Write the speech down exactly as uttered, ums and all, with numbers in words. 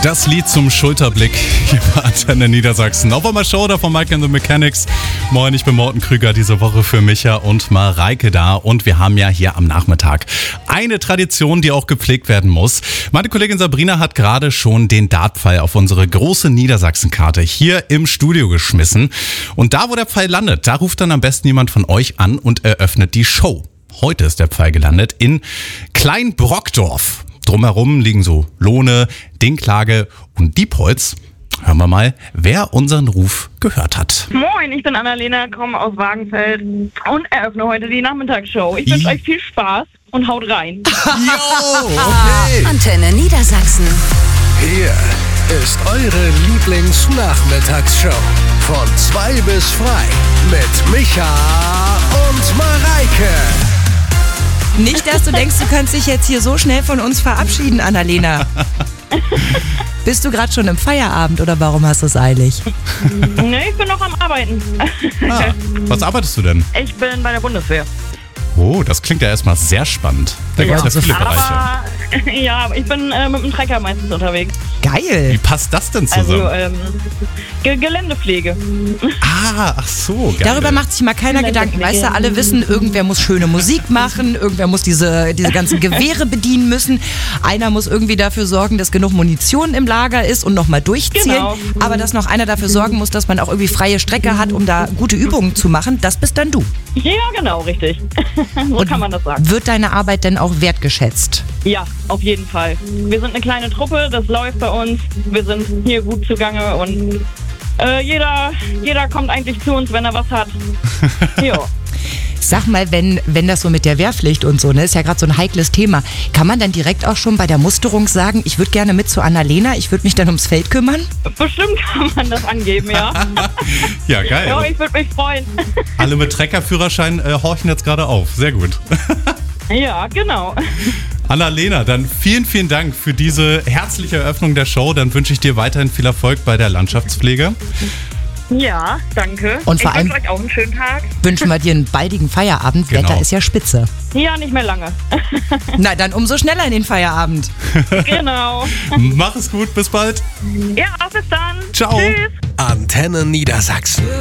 Das Lied zum Schulterblick hier bei Antenne Niedersachsen. Auf einmal Show da von Mike and the Mechanics. Moin, ich bin Morten Krüger, diese Woche für Micha und Mareike da. Und wir haben ja hier am Nachmittag eine Tradition, die auch gepflegt werden muss. Meine Kollegin Sabrina hat gerade schon den Dartpfeil auf unsere große Niedersachsenkarte hier im Studio geschmissen. Und da, wo der Pfeil landet, da ruft dann am besten jemand von euch an und eröffnet die Show. Heute ist der Pfeil gelandet in Kleinbrockdorf. Drumherum liegen so Lohne, Dinklage und Diepholz. Hören wir mal, wer unseren Ruf gehört hat. Moin, ich bin Annalena, komme aus Wagenfeld und eröffne heute die Nachmittagsshow. Ich wünsche euch viel Spaß und haut rein. Jo, okay. Antenne Niedersachsen. Hier ist eure Lieblingsnachmittagsshow. Von zwei bis frei mit Micha und Mareike. Nicht, dass du denkst, du kannst dich jetzt hier so schnell von uns verabschieden, Annalena. Bist du gerade schon im Feierabend oder warum hast du es eilig? Ne, ich bin noch am Arbeiten. Ah, was arbeitest du denn? Ich bin bei der Bundeswehr. Oh, das klingt ja erstmal sehr spannend. Da gibt es ja viele Bereiche. Aber ja, ich bin äh, mit dem Trecker meistens unterwegs. Wie Geil. passt das denn Also zusammen? ähm, Ge- Geländepflege. ah, ach so, geil. Darüber macht sich mal keiner Gedanken. Weißt du, alle wissen, irgendwer muss schöne Musik machen, irgendwer muss diese, diese ganzen Gewehre bedienen müssen. Einer muss irgendwie dafür sorgen, dass genug Munition im Lager ist und nochmal durchziehen. Genau. Aber dass noch einer dafür sorgen muss, dass man auch irgendwie freie Strecke hat, um da gute Übungen zu machen, das bist dann du. Ja, genau, richtig. So Und kann man das sagen. Wird deine Arbeit denn auch wertgeschätzt? Ja, auf jeden Fall. Wir sind eine kleine Truppe, das läuft bei uns. Wir sind hier gut zugange und äh, jeder, jeder kommt eigentlich zu uns, wenn er was hat. Jo. Sag mal, wenn, wenn das so mit der Wehrpflicht und so, ne, ist ja gerade so ein heikles Thema, kann man dann direkt auch schon bei der Musterung sagen, ich würde gerne mit zu Annalena, ich würde mich dann ums Feld kümmern? Bestimmt kann man das angeben, ja. Ja, geil. Ja, ich würde mich freuen. Alle mit Treckerführerschein äh, horchen jetzt gerade auf. Sehr gut. Ja, genau. Annalena, dann vielen, vielen Dank für diese herzliche Eröffnung der Show. Dann wünsche ich dir weiterhin viel Erfolg bei der Landschaftspflege. Ja, danke. Und vor ich allem- wünsche euch auch einen schönen Tag. Wünschen wir dir einen baldigen Feierabend, Genau. Wetter ist ja spitze. Ja, nicht mehr lange. Na, dann umso schneller in den Feierabend. Genau. Mach es gut, bis bald. Ja, bis dann. Ciao. Tschüss. Antenne Niedersachsen.